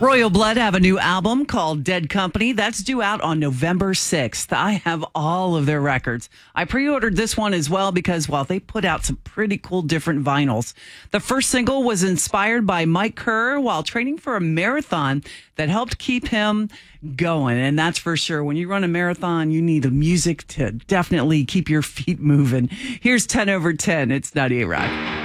Royal Blood have a new album called Dead Company that's due out on November 6th. I have all of their records. I pre-ordered this one as well because, well, they put out some pretty cool different vinyls. The first single was inspired by Mike Kerr while training for a marathon that helped keep him going. And that's for sure. When you run a marathon, you need the music to definitely keep your feet moving. Here's 10 over 10. It's 98 Rock.